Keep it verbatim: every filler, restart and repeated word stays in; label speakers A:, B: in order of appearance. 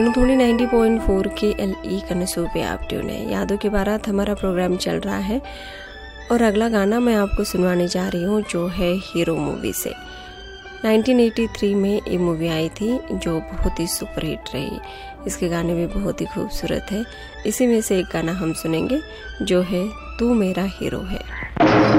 A: थोड़ी ninety point four के L E कनसू पे आप ट्यून है। यादों के बारात हमारा प्रोग्राम चल रहा है और अगला गाना मैं आपको सुनवाने जा रही हूँ जो है हीरो मूवी से। नाइंटीन एटी थ्री में ये मूवी आई थी जो बहुत ही सुपरहिट रही। इसके गाने भी बहुत ही खूबसूरत है। इसी में से एक गाना हम सुनेंगे जो है तू मेरा हीरो है।